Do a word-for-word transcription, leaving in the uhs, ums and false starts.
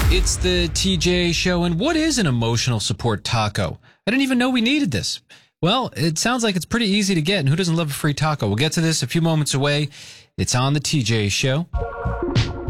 It's the T J Show, and what is an emotional support taco? I didn't even know we needed this. Well, it sounds like it's pretty easy to get, and who doesn't love a free taco? We'll get to this a few moments away. It's on the T J Show.